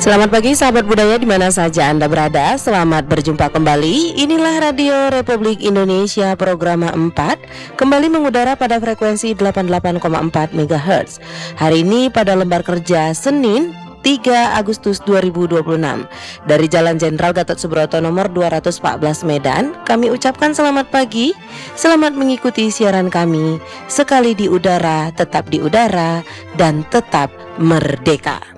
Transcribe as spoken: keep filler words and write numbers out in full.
Selamat pagi sahabat budaya di mana saja Anda berada. Selamat berjumpa kembali. Inilah Radio Republik Indonesia program empat kembali mengudara pada frekuensi delapan puluh delapan koma empat megahertz. Hari ini pada lembar kerja Senin tiga Agustus dua ribu dua puluh enam dari Jalan Jenderal Gatot Subroto nomor dua ratus empat belas Medan, kami ucapkan selamat pagi. Selamat mengikuti siaran kami. Sekali di udara, tetap di udara dan tetap merdeka.